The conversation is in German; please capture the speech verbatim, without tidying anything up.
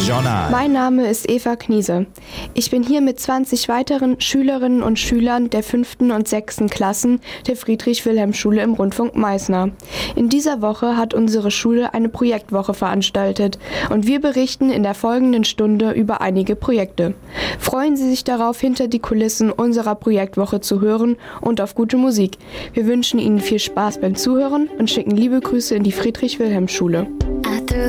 Journal. Mein Name ist Eva Kniese. Ich bin hier mit zwanzig weiteren Schülerinnen und Schülern der fünften und sechsten Klassen der Friedrich-Wilhelm-Schule im Rundfunk Meißner. In dieser Woche hat unsere Schule eine Projektwoche veranstaltet und wir berichten in der folgenden Stunde über einige Projekte. Freuen Sie sich darauf, hinter die Kulissen unserer Projektwoche zu hören und auf gute Musik. Wir wünschen Ihnen viel Spaß beim Zuhören und schicken liebe Grüße in die Friedrich-Wilhelm-Schule.